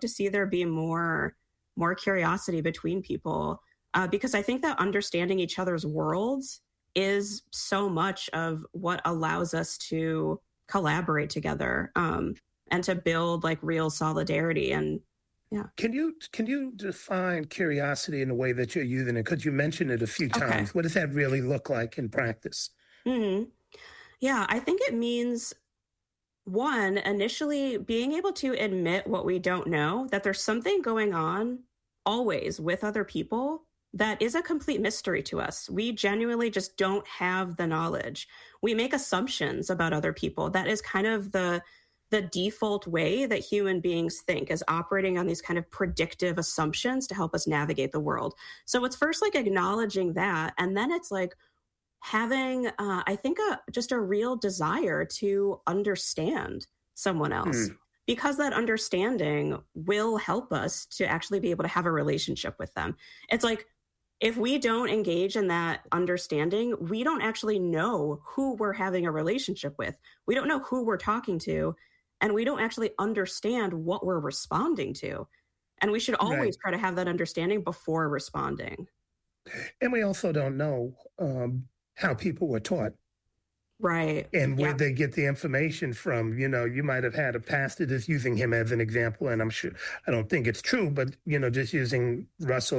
to see there be more curiosity between people, because I think that understanding each other's worlds is so much of what allows us to collaborate together, and to build like real solidarity. And yeah. Can you define curiosity in the way that you're using it? Because you mentioned it a few Okay. times. What does that really look like in practice? hmm Yeah, I think it means one, initially being able to admit what we don't know, that there's something going on always with other people that is a complete mystery to us. We genuinely just don't have the knowledge. We make assumptions about other people. That is kind of the default way that human beings think, is operating on these kind of predictive assumptions to help us navigate the world. So it's first like acknowledging that, and then it's like having, I think, just a real desire to understand someone else, Hmm. because that understanding will help us to actually be able to have a relationship with them. It's like, if we don't engage in that understanding, we don't actually know who we're having a relationship with. We don't know who we're talking to, and we don't actually understand what we're responding to. And we should always Right. try to have that understanding before responding. And we also don't know how people were taught Right. and where Yeah. they get the information from. You might have had a pastor, just using him as an example, and I'm sure, I don't think it's true, but just using Russell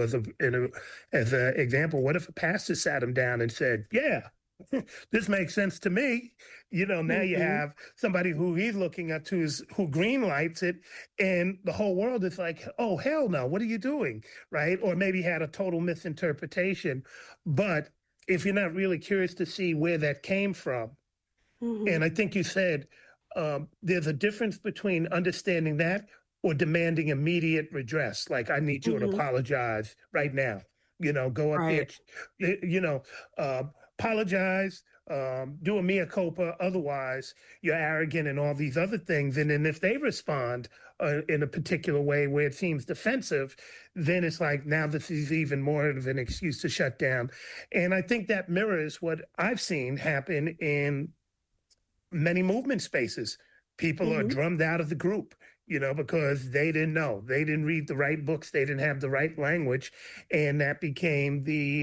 as a example. What if a pastor sat him down and said, "Yeah, this makes sense to me." Now you hmm have somebody who he's looking up to, is who green lights it, and the whole world is like, "Oh, hell no, what are you doing?" Right? Or maybe had a total misinterpretation. But if you're not really curious to see where that came from, hmm and I think you said there's a difference between understanding that or demanding immediate redress. Like, I need you to hmm apologize right now. Go up there, Right. you know, uh, apologize, do a mea culpa. Otherwise, you're arrogant and all these other things. And then if they respond in a particular way where it seems defensive, then it's like, now this is even more of an excuse to shut down. And I think that mirrors what I've seen happen in many movement spaces. People are hmm drummed out of the group, because they didn't know, they didn't read the right books, they didn't have the right language, and that became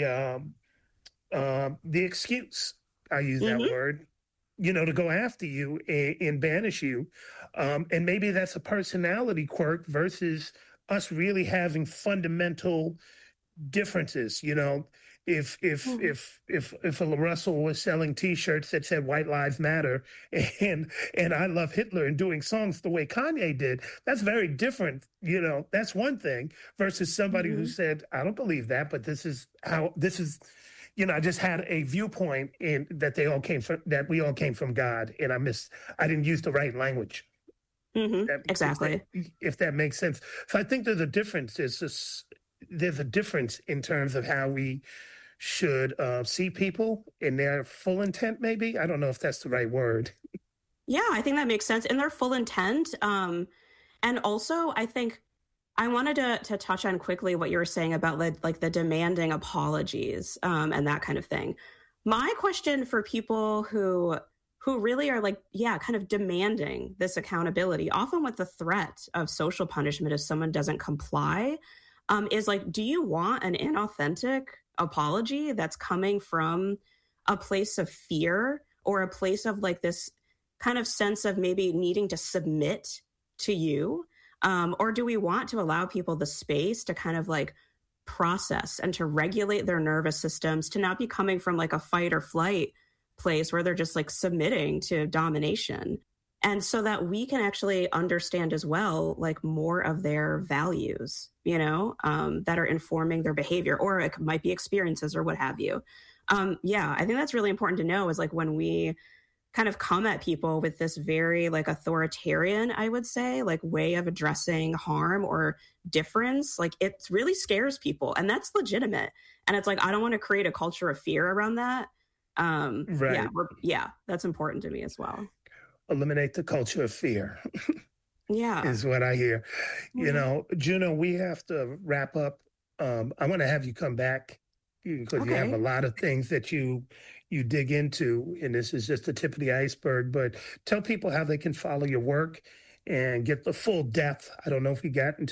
the excuse. I use that hmm word, to go after you and banish you. And maybe that's a personality quirk versus us really having fundamental differences. If hmm a Russell was selling T-shirts that said "White Lives Matter" and "I love Hitler" and doing songs the way Kanye did, that's very different. That's one thing versus somebody who hmm said, "I don't believe that, but this is how this is." I just had a viewpoint in that we all came from God, and I didn't use the right language. Exactly. If that makes sense. So I think there's a difference in terms of how we should see people in their full intent. Maybe, I don't know if that's the right word. Yeah, I think that makes sense in their full intent. And also, I think I wanted to touch on quickly what you were saying about like the demanding apologies, and that kind of thing. My question for people who really are like, yeah, kind of demanding this accountability, often with the threat of social punishment if someone doesn't comply, is like, do you want an inauthentic apology that's coming from a place of fear, or a place of like this kind of sense of maybe needing to submit to you? Or do we want to allow people the space to kind of like process and to regulate their nervous systems, to not be coming from like a fight or flight place where they're just like submitting to domination? And so that we can actually understand as well, like more of their values, that are informing their behavior, or it might be experiences or what have you. Yeah, I think that's really important to know, is like when we kind of come at people with this very like authoritarian, I would say, like way of addressing harm or difference, like it really scares people, and that's legitimate. And it's like, I don't want to create a culture of fear around that. Yeah, Right. yeah, that's important to me as well. Eliminate the culture of fear Yeah. is what I hear. Mhm. Juno, we have to wrap up. I want to have you come back because you have a Okay. lot of things that you dig into, and this is just the tip of the iceberg. But tell people how they can follow your work and get the full depth. I don't know if we got into